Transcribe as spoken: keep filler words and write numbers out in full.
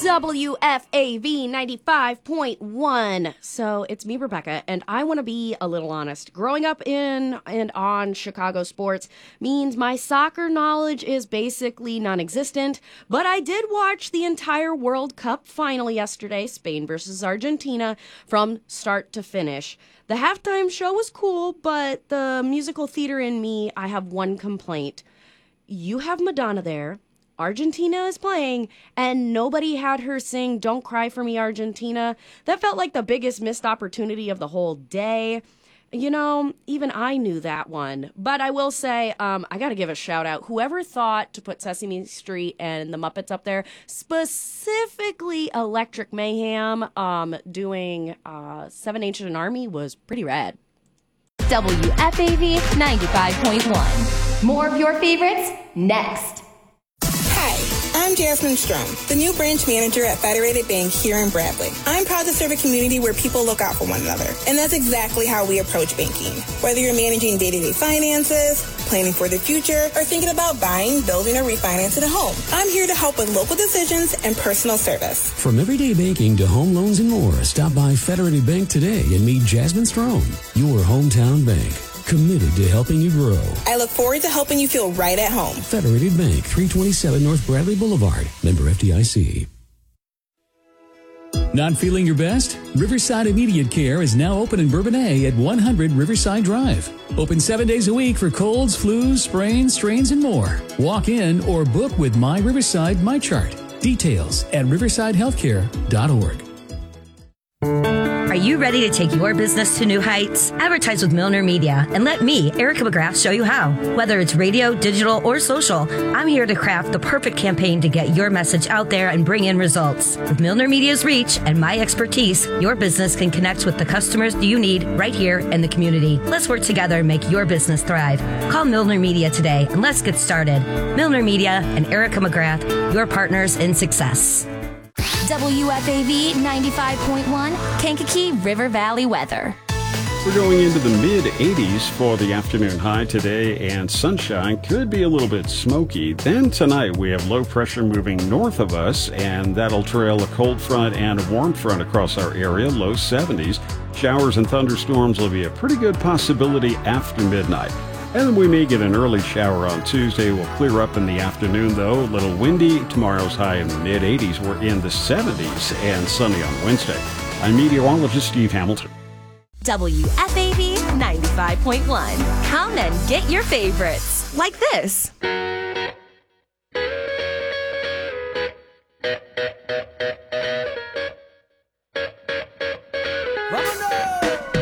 W F A V ninety-five point one. So it's me, Rebecca, and I want to be a little honest. Growing up in and on Chicago sports means my soccer knowledge is basically non-existent, but I did watch the entire World Cup final yesterday, Spain versus Argentina, from start to finish. The halftime show was cool, but the musical theater in me, I have one complaint. You have Madonna there. Argentina is playing, and nobody had her sing Don't Cry For Me, Argentina. That felt like the biggest missed opportunity of the whole day. You know, even I knew that one. But I will say, um, I got to give a shout out. Whoever thought to put Sesame Street and the Muppets up there, specifically Electric Mayhem um, doing uh, Seven Ancient Army, was pretty rad. W F A V ninety-five point one. More of your favorites next. I'm Jasmine Strom, the new branch manager at Federated Bank here in Bradley. I'm proud to serve a community where people look out for one another, and that's exactly how we approach banking. Whether you're managing day-to-day finances, planning for the future, or thinking about buying, building, or refinancing a home, I'm here to help with local decisions and personal service. From everyday banking to home loans and more, stop by Federated Bank today and meet Jasmine Strom, your hometown bank. Committed to helping you grow. I look forward to helping you feel right at home. Federated Bank, three twenty-seven North Bradley Boulevard. Member F D I C. Not feeling your best? Riverside Immediate Care is now open in Bourbonnais at one hundred Riverside Drive. Open seven days a week for colds, flus, sprains, strains, and more. Walk in or book with My Riverside MyChart. Details at riverside healthcare dot org. Are you ready to take your business to new heights? Advertise with Milner Media and let me, Erica McGrath, show you how. Whether it's radio, digital, or social, I'm here to craft the perfect campaign to get your message out there and bring in results. With Milner Media's reach and my expertise, your business can connect with the customers you need right here in the community. Let's work together and make your business thrive. Call Milner Media today and let's get started. Milner Media and Erica McGrath, your partners in success. W F A V ninety-five point one, Kankakee River Valley weather. We're going into the mid eighties for the afternoon high today, and sunshine could be a little bit smoky. Then tonight we have low pressure moving north of us, and that'll trail a cold front and a warm front across our area, low seventies. Showers and thunderstorms will be a pretty good possibility after midnight. And we may get an early shower on Tuesday. We'll clear up in the afternoon, though. A little windy. Tomorrow's high in the mid eighties. We're in the seventies and sunny on Wednesday. I'm meteorologist Steve Hamilton. W F A V ninety-five point one. Come and get your favorites, like this.